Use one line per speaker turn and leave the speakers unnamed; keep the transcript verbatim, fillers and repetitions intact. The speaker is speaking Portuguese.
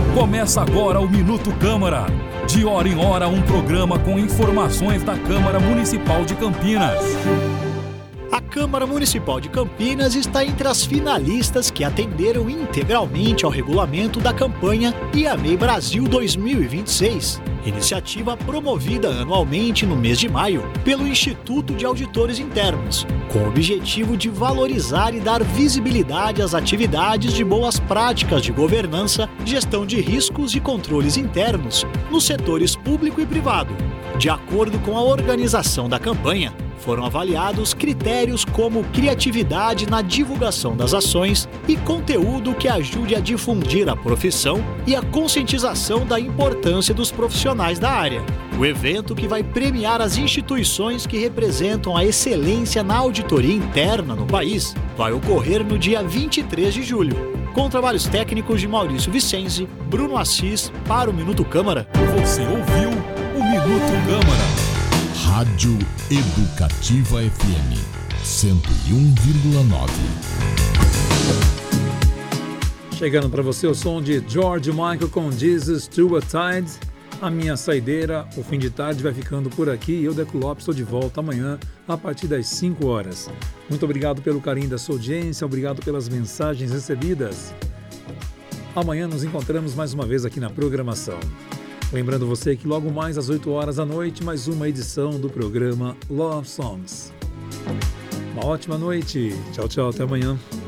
Começa agora o Minuto Câmara. De hora em hora, um programa com informações da Câmara Municipal de Campinas.
A Câmara Municipal de Campinas está entre as finalistas que atenderam integralmente ao regulamento da campanha I A M E I Brasil dois mil e vinte e seis, iniciativa promovida anualmente no mês de maio pelo Instituto de Auditores Internos, com o objetivo de valorizar e dar visibilidade às atividades de boas práticas de governança, gestão de riscos e controles internos nos setores público e privado. De acordo com a organização da campanha, foram avaliados critérios como criatividade na divulgação das ações e conteúdo que ajude a difundir a profissão e a conscientização da importância dos profissionais da área. O evento, que vai premiar as instituições que representam a excelência na auditoria interna no país, vai ocorrer no dia vinte e três de julho, com trabalhos técnicos de Maurício Vicenzi, Bruno Assis, para o Minuto Câmara.
Você ouviu o Minuto Câmara.
Rádio Educativa F M cento e um vírgula nove.
Chegando para você o som de George Michael com Jesus to a Tide. A minha saideira, o fim de tarde, vai ficando por aqui. Eu, Deco Lopes, estou de volta amanhã a partir das cinco horas. Muito obrigado pelo carinho da sua audiência, obrigado pelas mensagens recebidas. Amanhã nos encontramos mais uma vez aqui na programação. Lembrando você que logo mais às oito horas da noite, mais uma edição do programa Love Songs. Uma ótima noite. Tchau, tchau. Até amanhã.